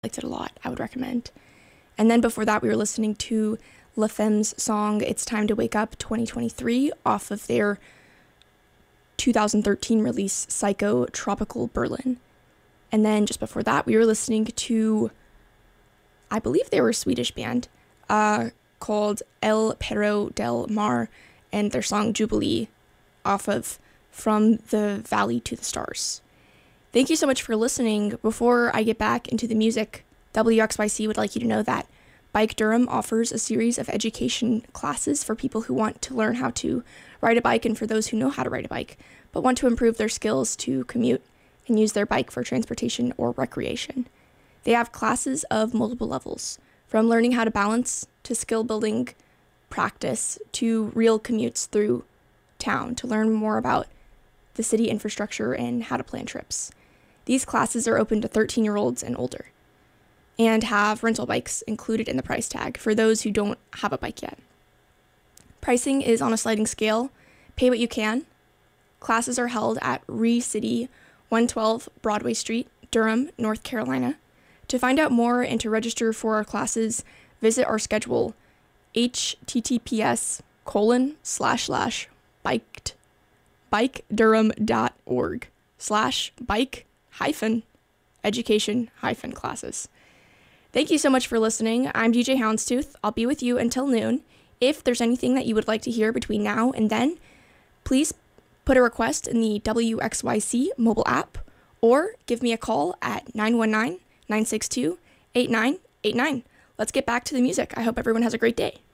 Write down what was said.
liked it a lot. I would recommend. And then before that, we were listening to La Femme's song It's Time to Wake Up 2023 off of their 2013 release Psycho Tropical Berlin. And then just before that, we were listening to, I believe they were a Swedish band, called El Perro del Mar, and their song Jubilee off of From the Valley to the Stars. Thank you so much for listening. Before I get back into the music, WXYC would like you to know that Bike Durham offers a series of education classes for people who want to learn how to ride a bike and for those who know how to ride a bike, but want to improve their skills to commute and use their bike for transportation or recreation. They have classes of multiple levels, from learning how to balance to skill building practice to real commutes through town to learn more about the city infrastructure and how to plan trips. These classes are open to 13-year-olds and older and have rental bikes included in the price tag for those who don't have a bike yet. Pricing is on a sliding scale. Pay what you can. Classes are held at City 112 Broadway Street, Durham, North Carolina. To find out more and to register for our classes, visit our schedule https://bikedurham.org/bike-education-classes. Thank you so much for listening. I'm DJ Houndstooth. I'll be with you until noon. If there's anything that you would like to hear between now and then, please put a request in the WXYC mobile app or give me a call at 919-962-8989. Let's get back to the music. I hope everyone has a great day.